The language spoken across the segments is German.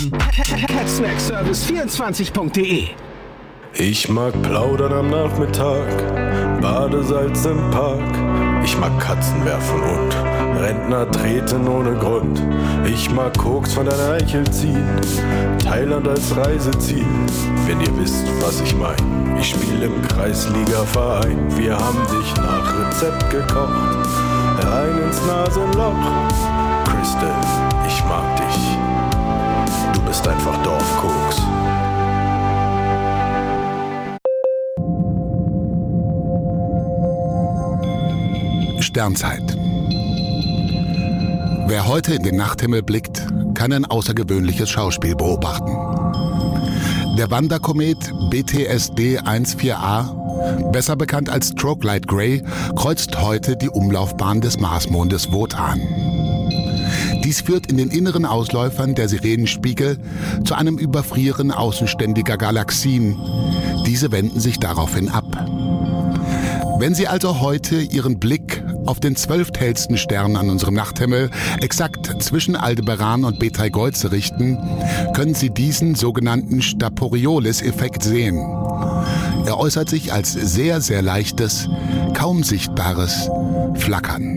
Netzwerkservice24.de. Ich mag plaudern am Nachmittag, Badesalz im Park. Ich mag Katzen werfen und Rentner treten ohne Grund. Ich mag Koks von der Eichel ziehen, Thailand als Reiseziel. Wenn ihr wisst, was ich mein. Ich spiele im Kreisliga-Verein. Wir haben dich nach Rezept gekocht, rein ins Nasenloch. Crystal, ich mag dich. Du bist einfach Dorfkoks. Sternzeit. Wer heute in den Nachthimmel blickt, kann ein außergewöhnliches Schauspiel beobachten. Der Wanderkomet BTSD 14a, besser bekannt als Stroke Light Grey, kreuzt heute die Umlaufbahn des Marsmondes Wotan. Dies führt in den inneren Ausläufern der Sirenenspiegel zu einem Überfrieren außenständiger Galaxien. Diese wenden sich daraufhin ab. Wenn Sie also heute Ihren Blick auf den 12. hellsten Stern an unserem Nachthimmel exakt zwischen Aldebaran und Betelgeuse richten, können Sie diesen sogenannten Staporiolis-Effekt sehen. Er äußert sich als sehr, sehr leichtes, kaum sichtbares Flackern.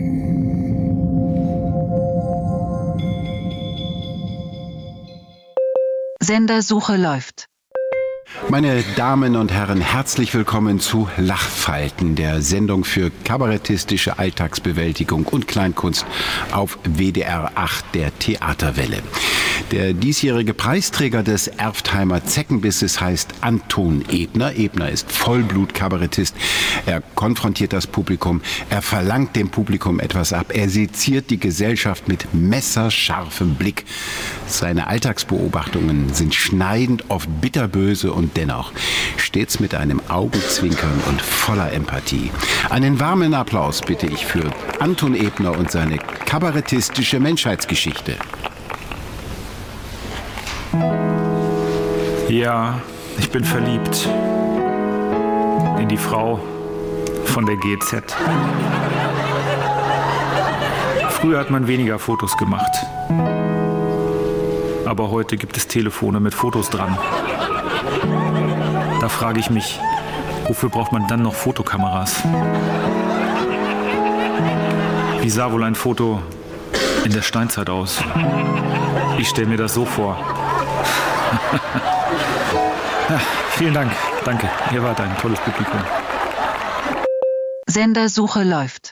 Sendersuche läuft. Meine Damen und Herren, herzlich willkommen zu Lachfalten, der Sendung für kabarettistische Alltagsbewältigung und Kleinkunst auf WDR 8 der Theaterwelle. Der diesjährige Preisträger des Erftheimer Zeckenbisses heißt Anton Ebner. Ebner ist Vollblut-Kabarettist. Er konfrontiert das Publikum, er verlangt dem Publikum etwas ab, er seziert die Gesellschaft mit messerscharfem Blick. Seine Alltagsbeobachtungen sind schneidend, oft bitterböse und dennoch stets mit einem Augenzwinkern und voller Empathie. Einen warmen Applaus bitte ich für Anton Ebner und seine kabarettistische Menschheitsgeschichte. Ja, ich bin verliebt in die Frau von der GZ. Früher hat man weniger Fotos gemacht. Aber heute gibt es Telefone mit Fotos dran. Da frage ich mich, wofür braucht man dann noch Fotokameras? Wie sah wohl ein Foto in der Steinzeit aus? Ich stelle mir das so vor. Ja, vielen Dank. Danke. Ihr wart ein tolles Publikum. Sendersuche läuft.